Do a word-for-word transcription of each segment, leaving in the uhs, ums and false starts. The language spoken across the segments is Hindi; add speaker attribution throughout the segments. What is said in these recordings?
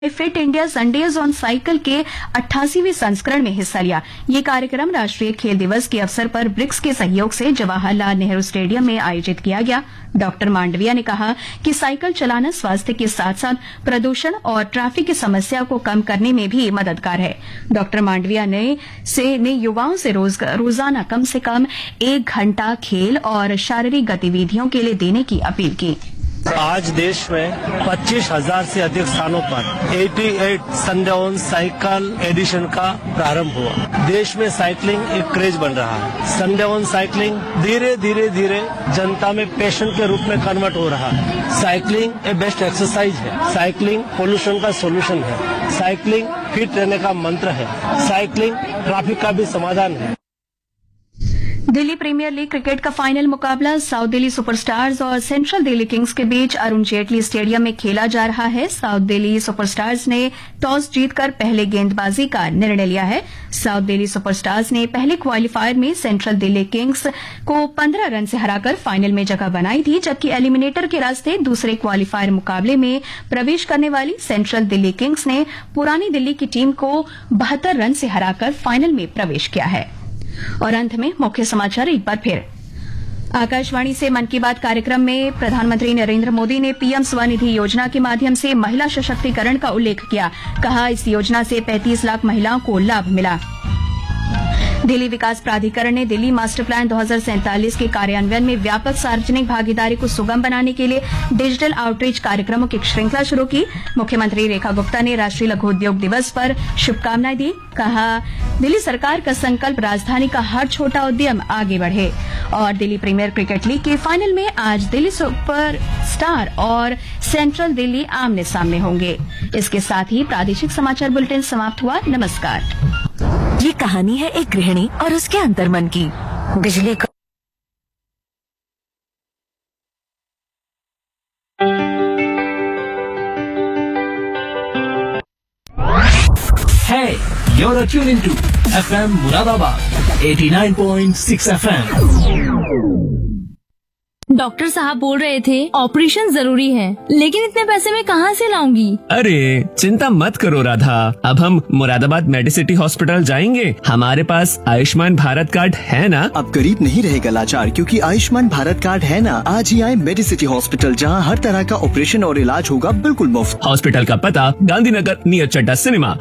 Speaker 1: Fit India Sundays on cycle के अट्ठासीवें संस्करण में हिस्सा लिया। ये कार्यक्रम राष्ट्रीय खेल दिवस के अवसर पर ब्रिक्स के सहयोग से जवाहरलाल नेहरू स्टेडियम में आयोजित किया गया। डॉक्टर मांडविया ने कहा कि साइकिल चलाना स्वास्थ्य के साथ साथ प्रदूषण और ट्रैफिक की समस्या को कम करने में भी मददगार है। डॉक्टर मांडविया ने से ने युवाओं से रोज, रोजाना कम से कम एक घंटा खेल और शारीरिक गतिविधियों के लिए देने की अपील की।
Speaker 2: आज देश में पच्चीस हजार से अधिक स्थानों पर अट्ठासी संडे ऑन साइकिल एडिशन का प्रारंभ हुआ। देश में साइकिलिंग एक क्रेज बन रहा है। संडे ऑन साइकिलिंग धीरे धीरे धीरे जनता में पैशन के रूप में कन्वर्ट हो रहा है। साइकिलिंग एक बेस्ट एक्सरसाइज है। साइकिलिंग पोल्यूशन का सोल्यूशन है। साइकिलिंग फिट रहने का मंत्र है। साइकिलिंग ट्रैफिक का भी समाधान है।
Speaker 1: दिल्ली प्रीमियर लीग क्रिकेट का फाइनल मुकाबला साउथ दिल्ली सुपरस्टार्स और सेंट्रल दिल्ली किंग्स के बीच अरुण जेटली स्टेडियम में खेला जा रहा है। साउथ दिल्ली सुपरस्टार्स ने टॉस जीतकर पहले गेंदबाजी का निर्णय लिया है। साउथ दिल्ली सुपरस्टार्स ने पहले क्वालिफायर में सेंट्रल दिल्ली किंग्स को पंद्रह रन से हराकर फाइनल में जगह बनाई थी, जबकि एलिमिनेटर के रास्ते दूसरे क्वालिफायर मुकाबले में प्रवेश करने वाली सेंट्रल दिल्ली किंग्स ने पुरानी दिल्ली की टीम को बहत्तर रन से हराकर फाइनल में प्रवेश किया है। और अंत में मुख्य समाचार एक बार फिर। आकाशवाणी से मन की बात कार्यक्रम में प्रधानमंत्री नरेंद्र मोदी ने पीएम स्वनिधि योजना के माध्यम से महिला सशक्तिकरण का उल्लेख किया। कहा, इस योजना से पैंतीस लाख महिलाओं को लाभ मिला। दिल्ली विकास प्राधिकरण ने दिल्ली मास्टर प्लान दो हज़ार सैंतालीस के कार्यान्वयन में व्यापक सार्वजनिक भागीदारी को सुगम बनाने के लिए डिजिटल आउटरीच कार्यक्रमों की श्रृंखला शुरू की। मुख्यमंत्री रेखा गुप्ता ने राष्ट्रीय लघु उद्योग दिवस पर शुभकामनाएं दी। कहा, दिल्ली सरकार का संकल्प राजधानी का हर छोटा उद्यम आगे बढ़े। और दिल्ली प्रीमियर क्रिकेट लीग के फाइनल में आज दिल्ली सुपर स्टार और सेंट्रल दिल्ली आमने सामने होंगे। इसके साथ ही प्रादेशिक समाचार बुलेटिन समाप्त हुआ। नमस्कार।
Speaker 3: ये कहानी है एक गृहिणी और उसके अंतर्मन की। बिजली का
Speaker 4: Hey, you're tuned into F M Muradabad eighty-nine point six F M.
Speaker 5: Doctor साहब बोल रहे थे ऑपरेशन जरूरी है, लेकिन इतने पैसे मैं कहाँ से लाऊंगी?
Speaker 6: अरे चिंता मत करो राधा, अब हम मुरादाबाद मेडिसिटी हॉस्पिटल जाएंगे। हमारे पास आयुष्मान भारत कार्ड है ना।
Speaker 7: अब गरीब नहीं रहेगा लाचार, क्योंकि आयुष्मान भारत कार्ड है ना। आज ही आए मेडिसिटी हॉस्पिटल, जहाँ हर तरह का ऑपरेशन और इलाज होगा बिल्कुल मुफ्त।
Speaker 6: हॉस्पिटल का पता गांधीनगर नियर चड्डा सिनेमा।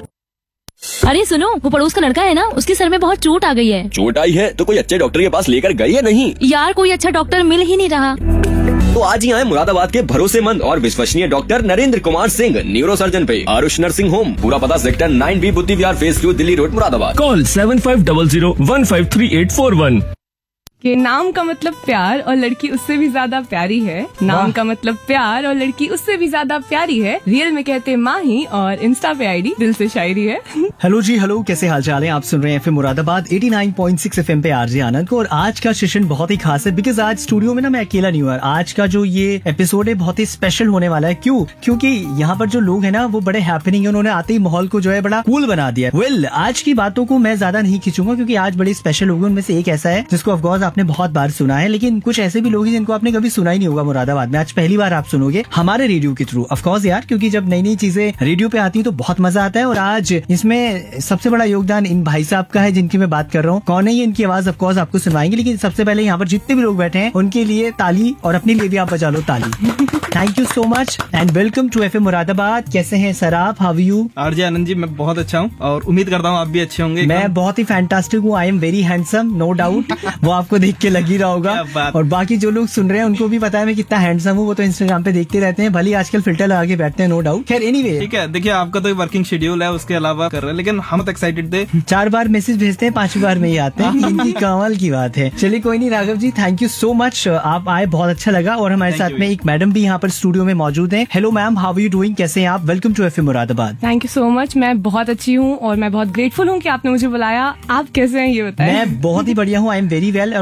Speaker 5: अरे सुनो, वो पड़ोस का लड़का है ना, उसके सर में बहुत चोट आ गई है।
Speaker 8: चोट आई है तो कोई अच्छे डॉक्टर के पास लेकर गई है नहीं?
Speaker 5: यार कोई अच्छा डॉक्टर मिल ही नहीं रहा।
Speaker 8: तो आज ही आए मुरादाबाद के भरोसेमंद और विश्वसनीय doctor Narendra Kumar Singh, neuro surgeon पे आरुष नर्सिंग होम। पूरा पता सेक्टर नाइन बी बुद्धि विहार phase two Delhi road Moradabad.
Speaker 6: Call seven five double zero one five three eight four one.
Speaker 9: के नाम का मतलब प्यार और लड़की उससे भी ज्यादा प्यारी है। नाम का मतलब प्यार और लड़की उससे भी ज्यादा प्यारी है। रियल में कहते माही और इंस्टा पे आईडी दिल से शायरी है।
Speaker 10: हेलो जी, हेलो, कैसे हाल चाल है? आप सुन रहे हैं एफएम मुरादाबाद नवासी पॉइंट सिक्स एफएम पे आरजे आनंद को। और आज का सेशन बहुत ही खास है, बिकॉज आज स्टूडियो में ना मैं अकेला नहीं हुआ। आज का जो ये एपिसोड है बहुत ही स्पेशल होने वाला है। क्यों? क्योंकि यहाँ पर जो लोग है ना वो बड़े हैपनिंग है। उन्होंने आते ही माहौल को जो है बड़ा कूल बना दिया। वेल well, आज की बातों को मैं ज्यादा नहीं खींचूंगा, क्योंकि आज बड़ी स्पेशल होगी। उनमें से एक ऐसा है जिसको ऑफकोर्स आपने बहुत बार सुना है, लेकिन कुछ ऐसे भी लोग हैं जिनको आपने कभी सुना ही नहीं होगा मुरादाबाद में। आज पहली बार आप सुनोगे हमारे रेडियो के थ्रू। ऑफ कोर्स यार, क्योंकि जब नई नई चीजें रेडियो पे आती है तो बहुत मजा आता है। और आज इसमें सबसे बड़ा योगदान इन भाई साहब का है जिनकी मैं बात कर रहा हूँ। कौन है ये? इनकी आवाज ऑफ कोर्स आपको सुनवाएंगे, लेकिन सबसे पहले यहाँ पर जितने भी लोग बैठे हैं उनके लिए ताली, और अपने लिए भी आप बजा लो ताली। Thank you so much and welcome to FM Moradabad. कैसे हैं सर आप? How are you?
Speaker 11: RJ Anand ji, मैं बहुत अच्छा हूँ और उम्मीद करता हूँ आप भी अच्छे होंगे।
Speaker 10: मैं बहुत ही फैंटास्टिक हूँ। I am very handsome, no doubt. वो आपको देख के लग ही रहा होगा। और बाकी जो लोग सुन रहे हैं उनको भी पता है मैं कितना हैंडसम हूँ। वो तो इंस्टाग्राम पे देखते रहते हैं, भले आजकल फिल्टर लगा के बैठते हैं, नो डाउट। खैर एनीवे,
Speaker 11: ठीक है। देखिए, आपका तो वर्किंग शेड्यूल है, उसके अलावा कर रहे हैं, लेकिन हम तो एक्साइटेड थे।
Speaker 10: चार बार मैसेज भेजते हैं, पांचवी बार में ही आते हैं। इनकी कमाल की बात है। चलिए कोई नहीं, Raghav ji thank you so much, आप आए, बहुत अच्छा लगा। और हमारे साथ में एक मैडम भी यहाँ पर स्टूडियो में मौजूद है। Hello ma'am, how are you doing? कैसे हैं आप? Welcome to FM Moradabad.
Speaker 9: Thank you so much, मैं बहुत अच्छी हूँ और मैं बहुत ग्रेटफुल हूँ कि आपने मुझे बुलाया। आप कैसे हैं ये बताएं?
Speaker 10: मैं बहुत ही बढ़िया हूँ, आई एम वेरी वेल। और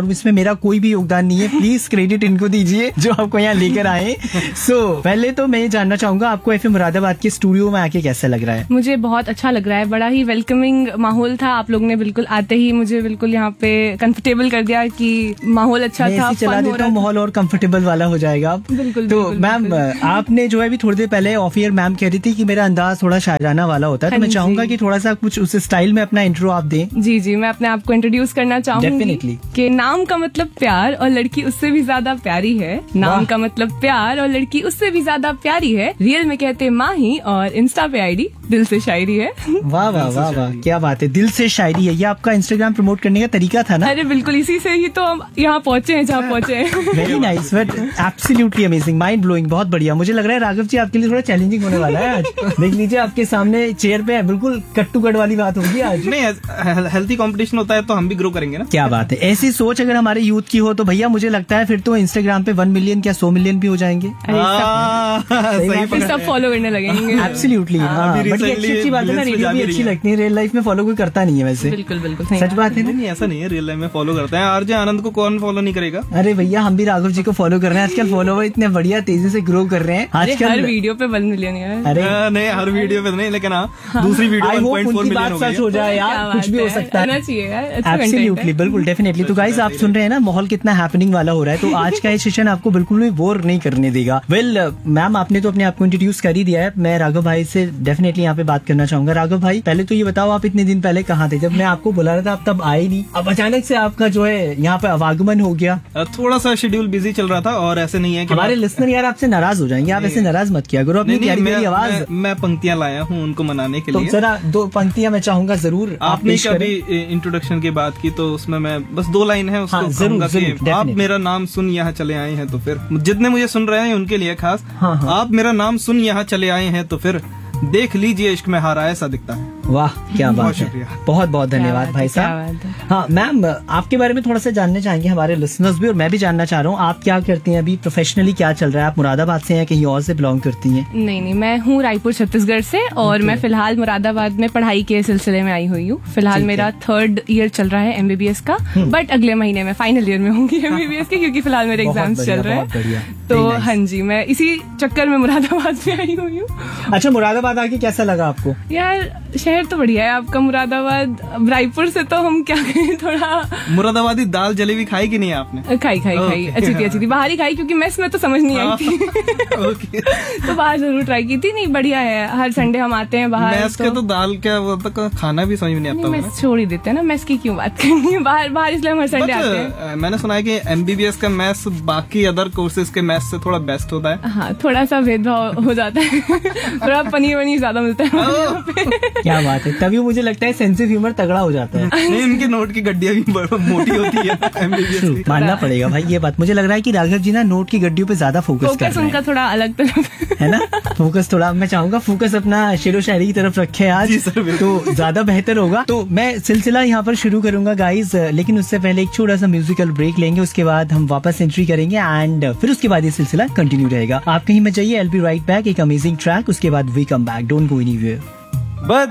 Speaker 10: और इसमें मेरा कोई भी योगदान नहीं है, प्लीज क्रेडिट इनको दीजिए जो आपको यहाँ लेकर आए। सो so, पहले तो मैं ये जानना चाहूंगा आपको एफएम मुरादाबाद के स्टूडियो में आके कैसा लग रहा है?
Speaker 9: मुझे बहुत अच्छा लग रहा है, बड़ा ही वेलकमिंग माहौल था। आप लोग ने बिल्कुल आते ही मुझे बिल्कुल यहाँ पे कंफर्टेबल कर दिया कि माहौल अच्छा था।
Speaker 10: चला देता हूँ, माहौल और कंफर्टेबल वाला हो जाएगा।
Speaker 9: बिल्कुल।
Speaker 10: तो मैम आपने जो है अभी थोड़ी देर पहले ऑफ ईयर मैम कह रही थी कि मेरा अंदाज थोड़ा शायराना वाला होता है, तो मैं चाहूंगा कि थोड़ा सा कुछ उस स्टाइल में अपना इंट्रो आप दें।
Speaker 9: जी जी, मैं अपने आप को इंट्रोड्यूस करना चाहूंगी कि नाम का मतलब प्यार और लड़की उससे भी ज्यादा प्यारी है। नाम का मतलब प्यार और लड़की उससे भी ज्यादा प्यारी है। रियल में कहते माही और इंस्टा पे आईडी दिल से शायरी है।
Speaker 10: वाह वाह वाह वाह, क्या बात है, दिल से शायरी है। ये आपका इंस्टाग्राम प्रमोट करने का तरीका था ना?
Speaker 9: अरे बिल्कुल, इसी से ही तो हम यहाँ पहुँचे हैं जहाँ पहुँचे हैं।
Speaker 10: Very nice, but absolutely amazing, mind blowing, बहुत बढ़िया। मुझे लग रहा है राघव जी आपके लिए थोड़ा चैलेंजिंग होने वाला है आज। देख लीजिए आपके सामने चेयर पे बिल्कुल कट टू कट वाली बात होगी आज।
Speaker 11: नहीं, हेल्थी कंपटीशन होता है तो हम भी ग्रो करेंगे ना।
Speaker 10: क्या बात है, ऐसी सोच अगर हमारे यूथ की हो तो भैया मुझे लगता है फिर तो इंस्टाग्राम पे वन मिलियन क्या सौ मिलियन भी हो जाएंगे।
Speaker 9: सब फॉलो करने लगेंगे।
Speaker 10: एब्सोल्युटली, बट ये अच्छी अच्छी बात है ना, रेडियो भी अच्छी लगती है। रियल लाइफ में फॉलो कोई करता नहीं है वैसे।
Speaker 9: बिल्कुल बिल्कुल
Speaker 10: सच बात है।
Speaker 11: नहीं ऐसा नहीं है, रियल लाइफ में फॉलो करता है। आरजे आनंद को कौन फॉलो नहीं करेगा?
Speaker 10: अरे भैया हम भी राघव जी को फॉलो कर रहे हैं। आजकल फॉलोवर इतने बढ़िया तेजी से ग्रो कर रहे हैं आजकल।
Speaker 9: हर वीडियो पे वन मिलियन है।
Speaker 10: अरे
Speaker 11: नहीं, हर वीडियो पे नहीं, लेकिन हाँ दूसरी video one point four million हो गई।
Speaker 10: सच हो जाए यार, कुछ भी हो सकता है। एब्सोल्युटली, बिल्कुल, डेफिनेटली। तो गाइस आप सुन रहे हैं ना, माहौल कितना हैपनिंग वाला हो रहा है। तो आज का ये सेशन आपको बिल्कुल भी बोर नहीं करने देगा। वेल मैम, आपने तो अपने आप को इंट्रोड्यूस कर ही दिया है। मैं राघव भाई से डेफिनेटली यहाँ पे बात करना चाहूंगा। राघव भाई, पहले तो ये बताओ आप इतने दिन पहले कहाँ थे? जब मैं आपको बुला रहा था आप तब आए नहीं, अब अचानक से आपका जो है यहाँ पे आवागमन हो गया।
Speaker 11: थोड़ा सा शेड्यूल बिजी चल रहा था और ऐसे नहीं है कि
Speaker 10: हमारे लिसनर यार आपसे नाराज हो जाएंगे। आप ऐसे नाराज मत किया करो अपनी प्यारी प्यारी आवाज।
Speaker 11: मैं पंक्तियां लाया हूँ उनको मनाने के लिए।
Speaker 10: तो जरा दो पंक्तियां मैं चाहूंगा जरूर।
Speaker 11: आपने कभी इंट्रोडक्शन की बात की तो उसमें मैं बस दो लाइन है उसको कहूंगा कि आप मेरा नाम सुन यहाँ चले आए हैं तो फिर, जितने मुझे सुन रहे हैं उनके लिए खास, आप मेरा नाम सुन यहाँ चले आए हैं तो फिर देख लीजिए इश्क में हारा ऐसा दिखता है।
Speaker 10: वाह, क्या बात है, बहुत बहुत धन्यवाद भाई साहब। हाँ मैम, आपके बारे में थोड़ा सा जानना चाहेंगे हमारे लिसनर्स भी, और मैं भी जानना चाह रहा हूँ आप क्या करती हैं अभी, प्रोफेशनली क्या चल रहा है? आप मुरादाबाद से हैं, कहीं और से बिलोंग करती हैं?
Speaker 9: नहीं नहीं, मैं हूँ रायपुर छत्तीसगढ़ से और मैं फिलहाल मुरादाबाद में पढ़ाई के सिलसिले में आई हुई हूँ। फिलहाल मेरा थर्ड ईयर चल रहा है एमबीबीएस का, बट अगले महीने में फाइनल ईयर में होंगी एमबीबीएस के, क्योंकि फिलहाल मेरे एग्जाम्स चल रहे हैं। तो हाँ जी, मैं इसी चक्कर में मुरादाबाद में आई हुई हूँ।
Speaker 10: अच्छा, मुरादाबाद आके कैसा लगा आपको?
Speaker 9: यार शहर तो बढ़िया है आपका मुरादाबाद। रायपुर से तो हम क्या कहें, थोड़ा
Speaker 11: मुरादाबादी दाल जलेबी खाई कि नहीं आपने?
Speaker 9: खाई खाई खाई, अच्छी थी अच्छी थी। बाहर ही खाई क्योंकि मेस में तो समझ नहीं आई थी। तो बाहर जरूर ट्राई की थी। नहीं बढ़िया है, हर संडे हम आते हैं बाहर।
Speaker 11: मेस के तो दाल क्या वो तो खाना भी समझ नहीं आता।
Speaker 9: मेस छोड़ ही देते हैं ना, मेस की क्यों बात करनी है, बाहर बाहर इसलिए हम हर संडे आते हैं।
Speaker 11: मैंने सुना है कि एमबीबीएस का मेस बाकी अदर कोर्सेज के मेस से थोड़ा बेस्ट होता है।
Speaker 9: हाँ, थोड़ा सा भेदभाव हो जाता है। थोड़ा पनीर वनीर ज्यादा मिलता है।
Speaker 10: क्या बात है, तभी मुझे लगता है सेंस ऑफ ह्यूमर तगड़ा हो जाता है।
Speaker 11: नहीं, इनके नोट की गड्डियां भी मोटी होती है एमबीबीएस की।
Speaker 10: मानना पड़ेगा भाई ये बात। मुझे लग रहा है कि राघव जी ना नोट की गड्डियों पे ज्यादा फोकस कर रहे हैं।
Speaker 9: उनका थोड़ा अलग तरफ
Speaker 10: है ना, फोकस थोड़ा, मैं चाहूंगा फोकस अपना शेरो शायरी की तरफ रखे आज, तो ज्यादा बेहतर होगा। तो मैं सिलसिला यहाँ पर शुरू करूंगा गाइज, लेकिन उससे पहले एक छोटा सा म्यूजिकल ब्रेक लेंगे, उसके बाद हम वापस एंट्री करेंगे एंड फिर उसके बाद ये सिलसिला कंटिन्यू रहेगा। आप कहीं मत जाइए, I will be right back. एक अमेजिंग ट्रैक, उसके बाद we come back, don't go anywhere.